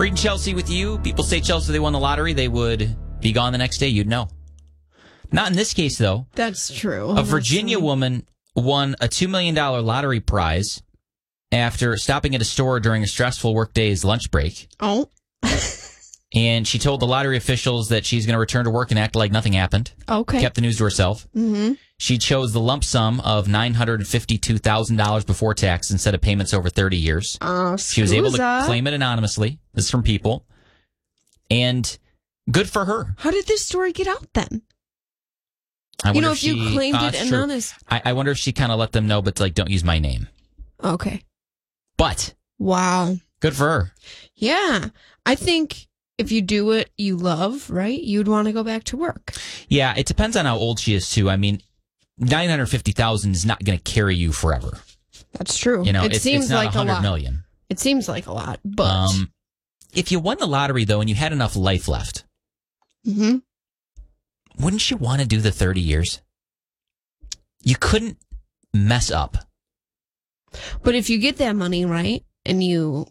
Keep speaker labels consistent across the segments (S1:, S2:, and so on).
S1: Reed and Chelsea with you. People say, Chelsea, they won the lottery. They would be gone the next day. You'd know. Not in this case, though.
S2: That's true.
S1: A Virginia woman won a $2 million lottery prize after stopping at a store during a stressful workday's lunch break.
S2: Oh.
S1: And she told the lottery officials that she's going to return to work and act like nothing happened.
S2: Okay.
S1: Kept the news to herself.
S2: Mm-hmm.
S1: She chose the lump sum of $952,000 before tax instead of payments over 30 years. She was able to claim it anonymously. This is from People. And good for her.
S2: How did this story get out then?
S1: I wonder
S2: if you claimed it anonymous.
S1: I wonder if she kind of let them know, but like, don't use my name.
S2: Okay.
S1: But.
S2: Wow.
S1: Good for her.
S2: Yeah. I think if you do what you love, right, you'd want to go back to work.
S1: Yeah, it depends on how old she is, too. I mean, $950,000 is not going to carry you forever.
S2: That's true.
S1: You know,
S2: it seems
S1: it's not
S2: like
S1: $100
S2: a lot.
S1: million.
S2: It seems like a lot, but
S1: if you won the lottery though and you had enough life left, wouldn't you want to do the 30 years? You couldn't mess up.
S2: But if you get that money, right, and you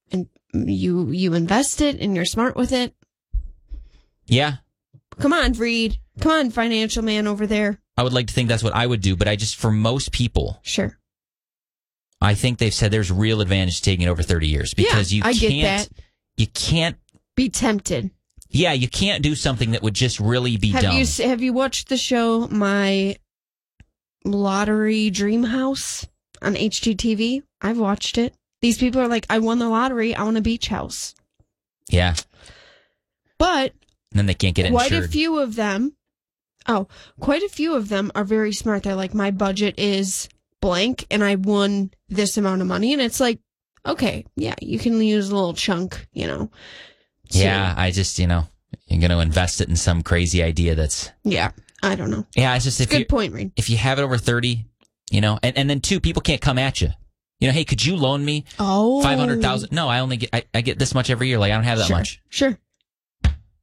S2: invest it and you're smart with it.
S1: Yeah.
S2: Come on, Reed. Come on, financial man over there.
S1: I would like to think that's what I would do, but for most people.
S2: Sure.
S1: I think they've said there's real advantage to taking it over 30 years because you can't
S2: be tempted.
S1: Yeah, you can't do something that would just really be dumb.
S2: Have you watched the show My Lottery Dream House on HGTV? I've watched it. These people are like, I won the lottery. I want a beach house.
S1: Yeah.
S2: But
S1: and then they can't get it insured.
S2: Quite a few of them are very smart. They're like, my budget is blank and I won this amount of money. And it's like, okay, yeah, you can use a little chunk,
S1: Yeah, I just, you're going to invest it in some crazy idea that's...
S2: Yeah, I don't know.
S1: Yeah, it's just...
S2: Good point, Reed.
S1: If you have it over 30, and then two, people can't come at you. Hey, could you loan me $500,000? No, I only get I get this much every year. Like, I don't have that much.
S2: Sure.